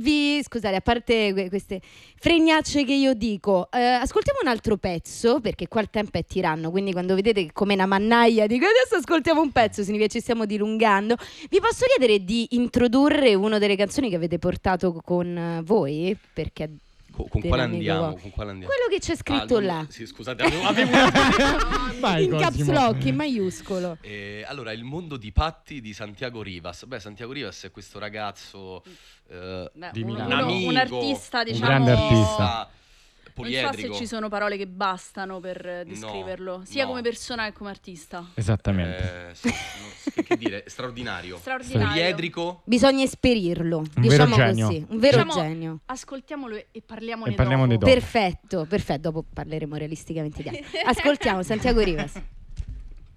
scusate, a parte queste fregnacce che io dico, ascoltiamo un altro pezzo, perché qua il tempo è tiranno, quindi quando vedete che come una mannaia dico adesso ascoltiamo un pezzo, significa che ci stiamo dilungando. Vi posso chiedere di introdurre una delle canzoni che avete portato con voi? Perché con quale andiamo? Quello che c'è scritto là. Sì, scusate, avevo in caps lock, in maiuscolo. Allora, il mondo di Patti di Santiago Rivas. Santiago Rivas è questo ragazzo di Milano. un artista, diciamo, un grande artista poliedrico. Non so se ci sono parole che bastano per descriverlo, sia come persona che come artista. Esattamente. Che dire, straordinario. Straordinario. Poliedrico. Bisogna esperirlo, Un diciamo vero genio. così, un vero Diciamo, genio. Ascoltiamolo e parliamone E parliamone dopo. dopo. Perfetto, dopo parleremo realisticamente di altro. Ascoltiamo Santiago Rivas.